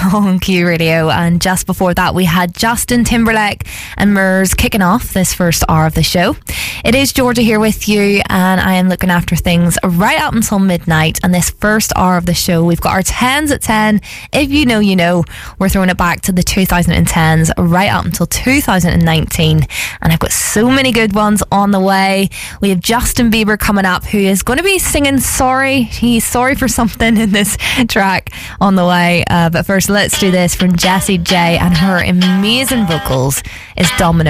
on Q Radio, and just before that we had Justin Timberlake and Murs kicking off this first hour of the show. It is Georgia here with you, and I am looking after things right up until midnight. And this first hour of the show, we've got our 10s at 10. If you know, you know. We're throwing it back to the 2010s right up until 2019, and I've got so many good ones on the way. We have Justin Bieber coming up, who is going to be singing Sorry. He's sorry for something in this track on the way, but first let's do this from Jessie J, and her amazing vocals is Domino.